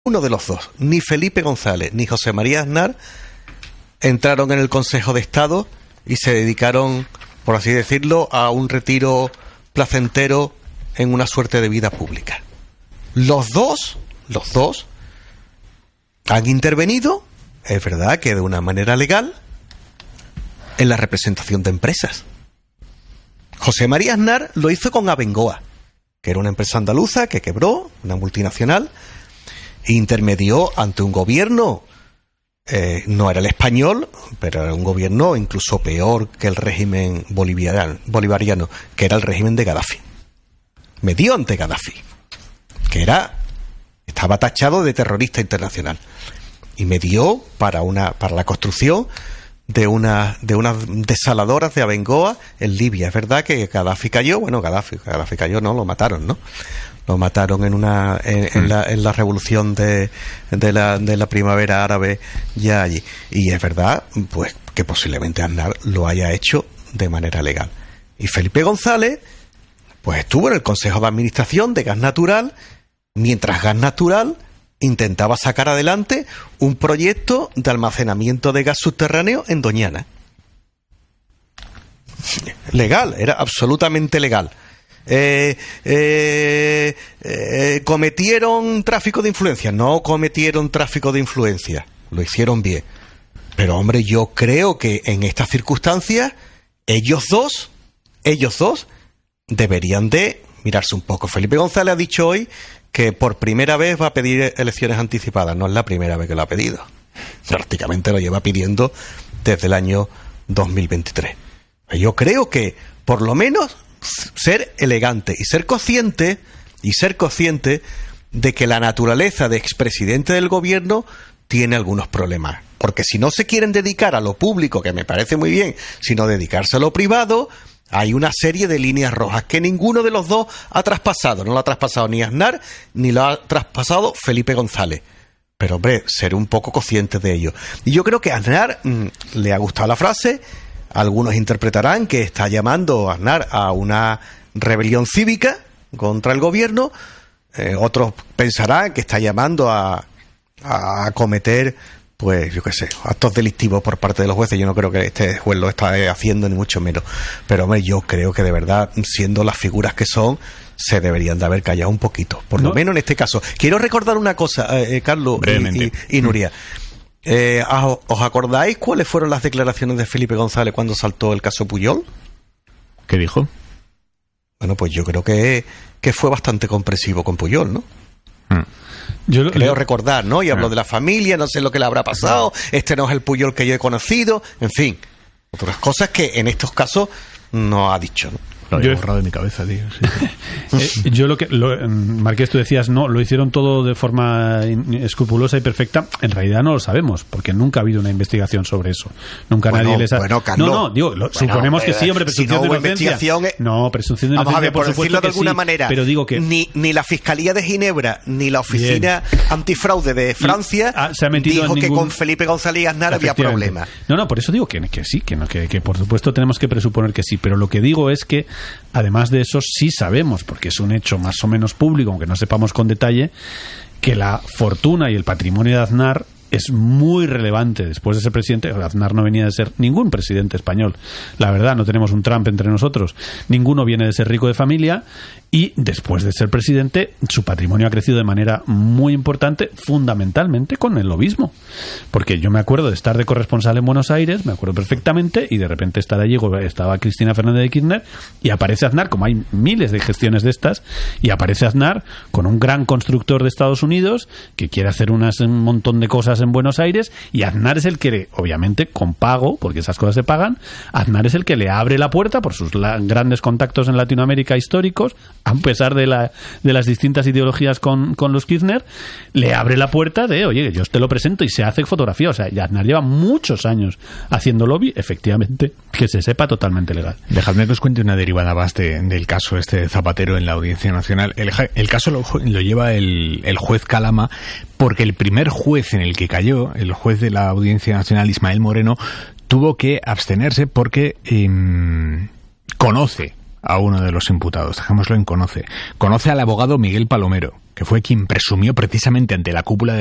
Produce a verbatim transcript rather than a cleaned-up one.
Uno de los dos, ni Felipe González ni José María Aznar, entraron en el Consejo de Estado y se dedicaron, por así decirlo, a un retiro placentero en una suerte de vida pública. Los dos, los dos, han intervenido, es verdad que de una manera legal, en la representación de empresas. José María Aznar lo hizo con Abengoa, que era una empresa andaluza que quebró, una multinacional, e intermedió ante un gobierno, eh, no era el español, pero era un gobierno incluso peor que el régimen bolivariano, bolivariano, que era el régimen de Gaddafi. Medió ante Gaddafi, que era, estaba tachado de terrorista internacional, y medió para una, para la construcción de una, de unas desaladoras de Abengoa en Libia. Es verdad que Gaddafi cayó, bueno, Gaddafi, Gaddafi cayó, no, lo mataron, ¿no? Lo mataron en una, en, en la, en la revolución de, de la, de la primavera árabe ya allí. Y es verdad, pues, que posiblemente Aznar lo haya hecho de manera legal. Y Felipe González, pues estuvo en el Consejo de Administración de Gas Natural, mientras Gas Natural intentaba sacar adelante un proyecto de almacenamiento de gas subterráneo en Doñana. Legal, era absolutamente legal. Eh, eh, eh, ¿Cometieron tráfico de influencia? No cometieron tráfico de influencia, lo hicieron bien. Pero hombre, yo creo que en estas circunstancias ellos dos, ellos dos deberían de mirarse un poco. Felipe González ha dicho hoy que por primera vez va a pedir elecciones anticipadas. No es la primera vez que lo ha pedido. Prácticamente lo lleva pidiendo desde el año dos mil veintitrés. Yo creo que, por lo menos, ser elegante y ser consciente, y ser consciente de que la naturaleza de expresidente del gobierno tiene algunos problemas. Porque si no se quieren dedicar a lo público, que me parece muy bien, sino dedicarse a lo privado, hay una serie de líneas rojas que ninguno de los dos ha traspasado. No lo ha traspasado ni Aznar, ni lo ha traspasado Felipe González. Pero, hombre, ser un poco consciente de ello. Y yo creo que a Aznar mmm, le ha gustado la frase. Algunos interpretarán que está llamando a Aznar a una rebelión cívica contra el gobierno. Eh, otros pensarán que está llamando a, a cometer, pues yo qué sé, actos delictivos por parte de los jueces. Yo no creo que este juez lo esté haciendo, ni mucho menos. Pero, hombre, yo creo que de verdad, siendo las figuras que son, se deberían de haber callado un poquito. Por ¿No? lo menos en este caso. Quiero recordar una cosa, eh, Carlos y, y, y Nuria. Eh, ¿Os acordáis cuáles fueron las declaraciones de Felipe González cuando saltó el caso Pujol? ¿Qué dijo? Bueno, pues yo creo que, que fue bastante comprensivo con Pujol, ¿no? Mm. Yo lo, Creo yo, recordar, ¿no? Y habló de la familia, no sé lo que le habrá pasado, este no es el Pujol que yo he conocido, en fin, otras cosas que en estos casos no ha dicho, ¿no? Lo había borrado de mi cabeza, tío. Sí. eh, yo lo que... Lo, Marqués, tú decías, no, lo hicieron todo de forma escrupulosa y perfecta. En realidad no lo sabemos, porque nunca ha habido una investigación sobre eso. Nunca bueno, nadie les ha... Bueno, Carlos, no, no, digo, lo, bueno, suponemos que sí, hombre, presunción si no de inocencia. Es... No, presunción de inocencia, a ver, por, por supuesto que de alguna sí, manera, pero digo que... Ni, ni la Fiscalía de Ginebra, ni la Oficina Bien. Antifraude de Francia ah, se ha metido dijo en que ningún... con Felipe González y Aznar había problemas. No, no, por eso digo que, que sí, que, no, que, que por supuesto tenemos que presuponer que sí, pero lo que digo es que, además de eso, sí sabemos, porque es un hecho más o menos público, aunque no sepamos con detalle, que la fortuna y el patrimonio de Aznar es muy relevante después de ser presidente. Aznar no venía de ser ningún presidente español, la verdad, no tenemos un Trump entre nosotros, ninguno viene de ser rico de familia, y después de ser presidente su patrimonio ha crecido de manera muy importante, fundamentalmente con el lobismo, porque yo me acuerdo de estar de corresponsal en Buenos Aires, me acuerdo perfectamente, y de repente estar allí, estaba Cristina Fernández de Kirchner, y aparece Aznar, como hay miles de gestiones de estas, y aparece Aznar con un gran constructor de Estados Unidos que quiere hacer unas, un montón de cosas en Buenos Aires, y Aznar es el que, obviamente con pago, porque esas cosas se pagan, Aznar es el que le abre la puerta por sus la, grandes contactos en Latinoamérica históricos, a pesar de, la, de las distintas ideologías con, con los Kirchner, le abre la puerta de, oye, yo te lo presento, y se hace fotografía. O sea, Aznar lleva muchos años haciendo lobby, efectivamente, que se sepa totalmente legal. Dejadme que os cuente una derivada más de, del caso este de Zapatero en la Audiencia Nacional. El, el caso lo, lo lleva el, el juez Calama, porque el primer juez en el que cayó, el juez de la Audiencia Nacional, Ismael Moreno, tuvo que abstenerse porque eh, conoce a uno de los imputados, dejémoslo en conoce. Conoce al abogado Miguel Palomero, que que fue quien presumió precisamente ante la cúpula de